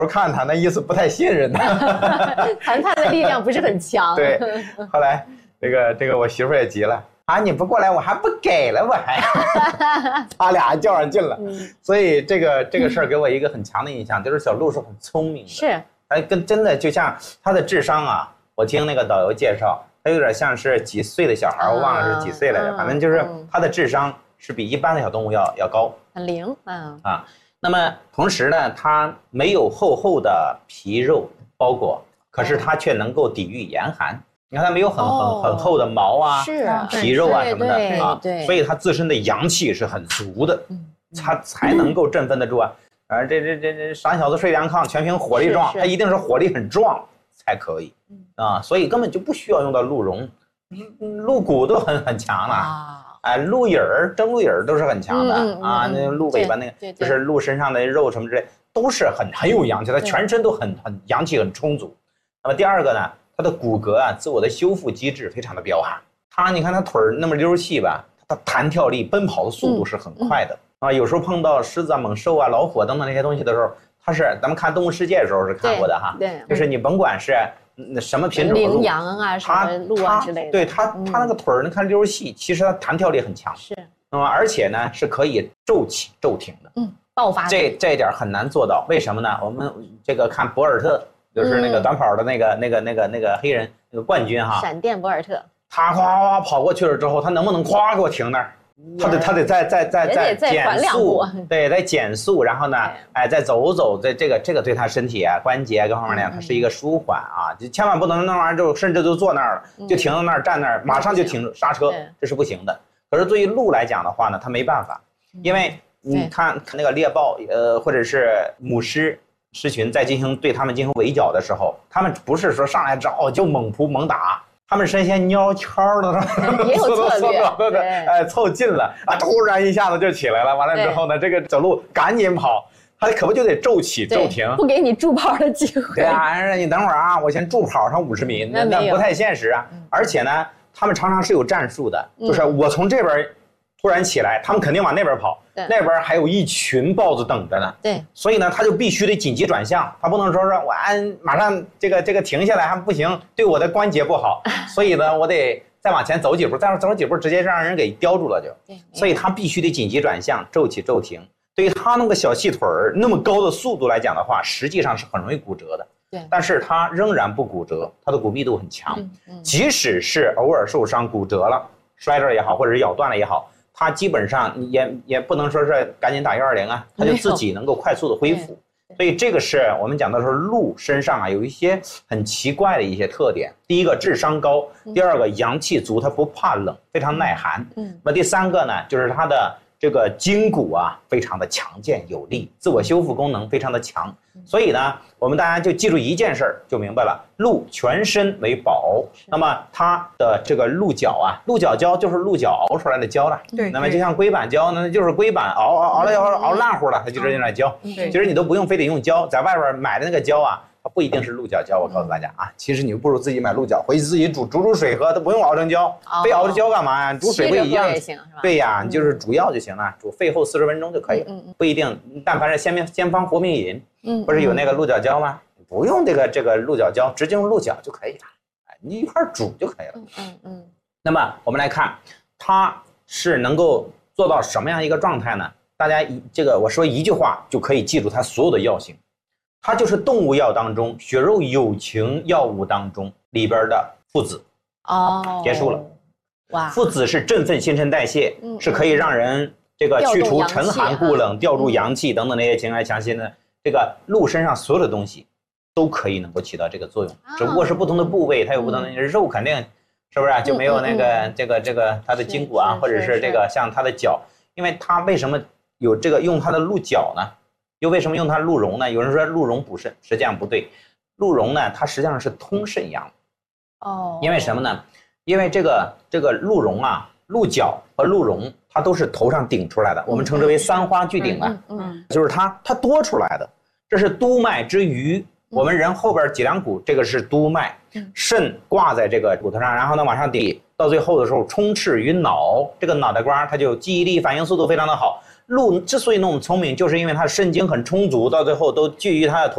不是看他那意思不太信任他， 谈判的力量不是很强。 对，后来这个我媳妇也急了啊，你不过来我还不给了我还，他俩较上劲了。所以这个事儿给我一个很强的印象，就是小鹿是很聪明的， 是， 他跟真的就像他的智商啊，我听那个导游介绍，他有点像是几岁的小孩，我忘了是几岁来着，反正就是他的智商是比一般的小动物要高， 很灵啊。那么同时呢，它没有厚厚的皮肉包裹，可是它却能够抵御严寒。你看它没有很厚的毛啊、皮肉啊什么的啊，所以它自身的阳气是很足的，它才能够振奋得住啊。这傻小子睡凉炕，全凭火力壮，它一定是火力很壮才可以啊，所以根本就不需要用到鹿茸，鹿骨都很强了。哎，鹿尾儿、蒸鹿尾儿都是很强的啊，那鹿尾巴那个就是鹿身上的肉什么之类，都是很有阳气，它全身都很阳气很充足。那么第二个呢，它的骨骼啊，自我的修复机制非常的彪悍。它你看它腿儿那么溜细吧，它弹跳力、奔跑的速度是很快的啊。有时候碰到狮子啊、猛兽啊、老虎等等那些东西的时候，它是咱们看《动物世界》的时候是看过的哈， 对， 就是你甭管是什么品种的鹿， 羚羊啊，什么鹿啊之类的， 对它那个腿儿，你看溜细，其实它弹跳力很强， 是， 而且呢是可以骤起骤停的， 爆发这一点很难做到，为什么呢？我们这个看博尔特，就是那个短跑的那个黑人那个冠军哈， 闪电博尔特， 他哗跑过去了之后，他能不能咵给我停那儿？他得再减速，对，再减速，然后呢，哎，再走，这个对他身体啊、关节各方面呢，它是一个舒缓啊，就千万不能那玩意儿就甚至就坐那儿了，就停到那儿站那儿，马上就停刹车，这是不行的。可是对于鹿来讲的话呢，它没办法，因为你看那个猎豹，或者是母狮群在对他们进行围剿的时候，他们不是说上来之后就猛扑猛打。他们身先蔫悄的， 也有策略， 哎，凑近了啊，突然一下子就起来了。完了之后呢，这个小鹿赶紧跑，他可不就得骤起骤停， 不给你助跑的机会。 对啊，你等会儿啊，我先助跑上50米，那不太现实啊。而且呢，他们常常是有战术的，就是我从这边突然起来，他们肯定往那边跑，那边还有一群豹子等着呢。 对， 所以呢，他就必须得紧急转向，他不能说我马上这个停下来还不行，对我的关节不好，所以呢，我得再往前走几步，再走几步直接让人给叼住了就。所以他必须得紧急转向，骤起骤停。对于他那个小细腿儿那么高的速度来讲的话，实际上是很容易骨折的。 对， 但是他仍然不骨折，他的骨密度很强，即使是偶尔受伤骨折了、摔着也好，或者是咬断了也好。它基本上也不能说是赶紧打120啊，它就自己能够快速的恢复。所以这个是我们讲的是鹿身上啊有一些很奇怪的一些特点。第一个智商高，第二个阳气足，它不怕冷，非常耐寒。那么第三个呢，就是它的这个筋骨啊非常的强健有力，自我修复功能非常的强。所以呢，我们大家就记住一件事儿就明白了，鹿全身为宝，那么它的这个鹿角啊，鹿角胶就是鹿角熬出来的胶了。 对， 那么就像龟板胶，那就是龟板熬烂乎了，它就直接用来胶。其实你都不用非得用胶，在外边买的那个胶啊，它不一定是鹿角胶。我告诉大家啊，其实你不如自己买鹿角，回去自己煮水喝，都不用熬成胶。非熬成胶干嘛呀？煮水不一样。对呀，你就是煮药就行了，煮沸后40分钟就可以。不一定，但凡是先方活命饮。不是有那个鹿角胶吗？不用这个鹿角胶，直接用鹿角就可以了，你一块煮就可以了。那么我们来看，它是能够做到什么样一个状态呢？大家我说一句话就可以记住它所有的药性，它就是动物药当中血肉有情药物当中里边的附子。结束了。哇，附子是振奋新陈代谢，是可以让人这个去除沉寒固冷、调度阳气等等那些情爱强心的。这个鹿身上所有的东西都可以能够起到这个作用，只不过是不同的部位，它有不同的肉，肯定是不是就没有那个这个它的筋骨啊，或者是这个像它的脚，因为它为什么有这个用它的鹿角呢？又为什么用它鹿茸呢？有人说鹿茸补肾，实际上不对，鹿茸呢它实际上是通肾阳。因为什么呢？因为这个鹿茸啊，鹿角和鹿茸。它都是头上顶出来的，我们称之为三花聚顶啊，就是它多出来的，这是督脉之余，我们人后边脊梁骨这个是督脉，肾挂在这个骨头上，然后呢往上顶，到最后的时候充斥于脑，这个脑袋瓜它就记忆力、反应速度非常的好。鹿之所以那么聪明，就是因为它的肾精很充足，到最后都聚于它的头。